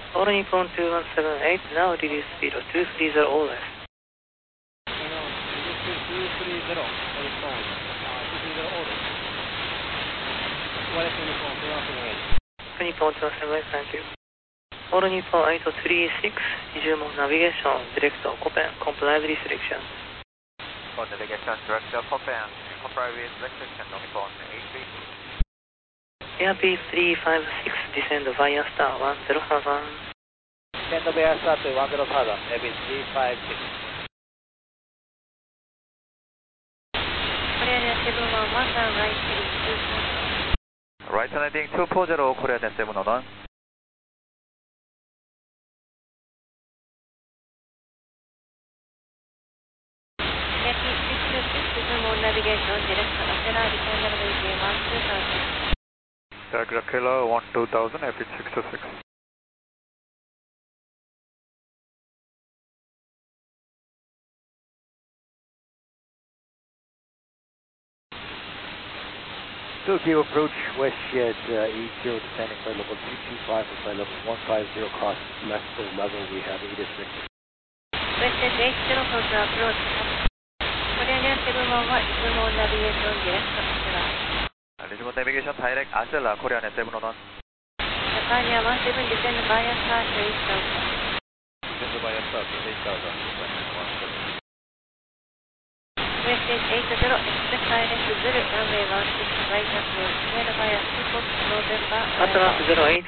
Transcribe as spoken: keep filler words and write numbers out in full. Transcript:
All Nippon two one seven eight, now reduce speed of two three zero all left. two three zero, all Nippon, uh, two three zero all left. What is Nippon two one seven eight? Nippon two one seven eight, thank you. All Nippon eight three six, resume navigation, direct Copen, comply with restriction. For navigation, direct Copen, comply with restriction, Nippon eight three six. Airbus three five six, descend via star one zero thousand. Descend via star to one zero thousand, Airbus three five six. Korean seven one one, down right heading two four zero. Right heading two four zero, Korean seven one one. Airbus six two six, resume navigation, direct Akela, descend elevation one two thousand. Tiger Kilo one two thousand, F H six two six. Tokyo approach, West Shed, uh, eight zero, descending flight level two two five for flight level one five zero, cross left full level, we have eight six. West Shed eight zero, close to approach. Korean seven one one, resume navigation, direct Akela. Resume navigation, direct Acela, Korean seven one one. Japan one seven, descend via star to eight thousand. Descend via star to eight thousand. West eight zero, expect I L S zero, runway one six, right approach, descend via two four November. Atlas zero eight.